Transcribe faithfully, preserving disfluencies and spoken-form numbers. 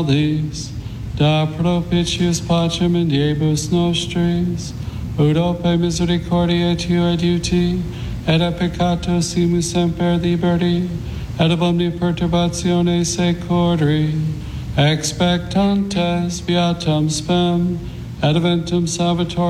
these, da propitius pacem in diebus nostris, ut ope misericordiae tuae duti, et a peccato simus semper liberti, et ab omnia perturbatione secori, expectantes beatum spem, et eventum salvator